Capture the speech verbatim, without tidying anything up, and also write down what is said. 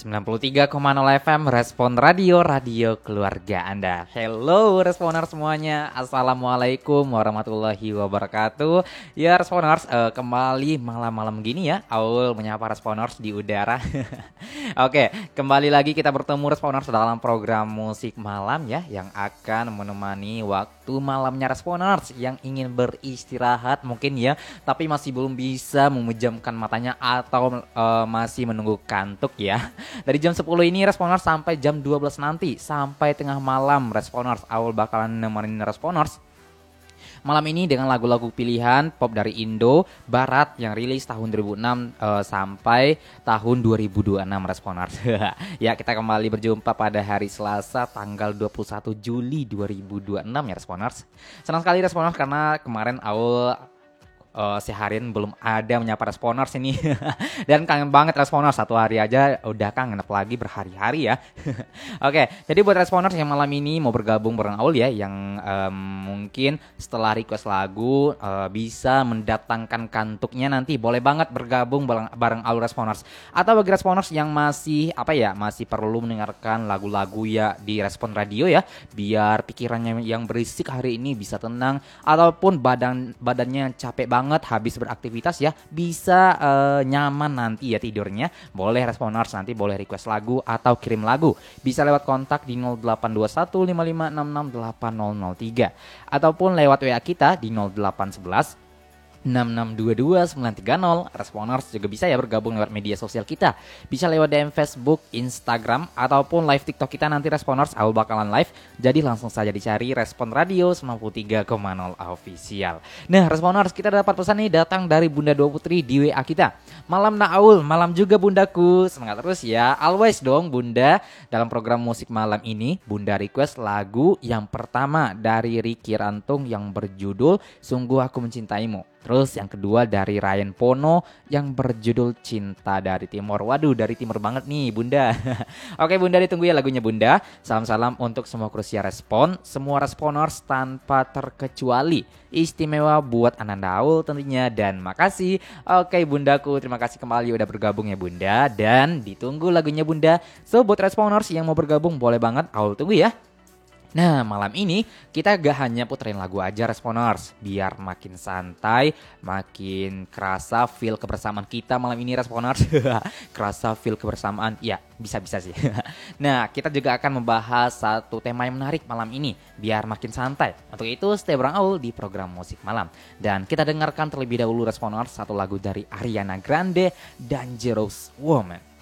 sembilan puluh tiga koma nol F M Respon Radio, radio keluarga Anda. Hello Responers semuanya, Assalamualaikum warahmatullahi wabarakatuh. Ya Responers, uh, kembali malam-malam gini ya Aul menyapa Responers di udara. Oke, kembali lagi kita bertemu Responers dalam program musik malam ya, yang akan menemani waktu malamnya Responers yang ingin beristirahat mungkin ya, tapi masih belum bisa memejamkan matanya atau uh, masih menunggu kantuk ya. Dari jam sepuluh ini Responers sampai jam dua belas nanti, sampai tengah malam Responers, Aul bakalan nemenin Responers malam ini dengan lagu-lagu pilihan pop dari Indo Barat yang rilis tahun dua ribu enam uh, sampai tahun dua ribu dua puluh enam Responers. Ya, kita kembali berjumpa pada hari Selasa tanggal dua puluh satu Juli dua ribu dua puluh enam ya Responers. Senang sekali Responers karena kemarin Aul Uh, seharian belum ada menyapa Responers ini. Dan kangen banget Responers, satu hari aja udah kangen, apalagi berhari-hari ya. Oke, jadi buat Responers yang malam ini mau bergabung bareng Aul ya, yang um, mungkin setelah request lagu uh, bisa mendatangkan kantuknya nanti, boleh banget bergabung bareng, bareng Aul Responers. Atau bagi Responers yang masih apa ya, masih perlu mendengarkan lagu-lagu ya di Respon Radio ya, biar pikirannya yang berisik hari ini bisa tenang, ataupun badan badannya capek banget banget habis beraktivitas ya, bisa uh, nyaman nanti ya tidurnya. Boleh Responers nanti boleh request lagu atau kirim lagu, bisa lewat kontak di nol delapan dua satu lima lima enam enam delapan nol nol tiga ataupun lewat W A kita di nol delapan satu satu enam enam dua dua sembilan tiga nol. Responers juga bisa ya bergabung lewat media sosial kita, bisa lewat D M Facebook, Instagram, ataupun live TikTok kita nanti Responers. Aul bakalan live, jadi langsung saja dicari Respon Radio sembilan puluh tiga koma nol Official. Nah Responers, kita dapat pesan nih datang dari Bunda Dua Putri di W A kita. Malam nak Aul, malam juga bundaku, semangat terus ya. Always dong Bunda. Dalam program musik malam ini Bunda request lagu yang pertama dari Ricky Rantung yang berjudul Sungguh Aku Mencintaimu. Terus yang kedua dari Ryan Pono yang berjudul Cinta dari Timur. Waduh, dari timur banget nih Bunda. Oke Bunda, ditunggu ya lagunya Bunda. Salam-salam untuk semua krusia Respon, semua Responers tanpa terkecuali. Istimewa buat Ananda Aul tentunya, dan makasih. Oke Bundaku, terima kasih kembali udah bergabung ya Bunda, dan ditunggu lagunya Bunda. So buat Responers yang mau bergabung boleh banget, Aul tunggu ya. Nah malam ini kita gak hanya puterin lagu aja Responers, biar makin santai, makin kerasa feel kebersamaan kita malam ini Responers. Kerasa feel kebersamaan, ya bisa-bisa sih. Nah kita juga akan membahas satu tema yang menarik malam ini, biar makin santai. Untuk itu stay bareng Aul di program musik malam. Dan kita dengarkan terlebih dahulu Responers satu lagu dari Ariana Grande, Dangerous Woman.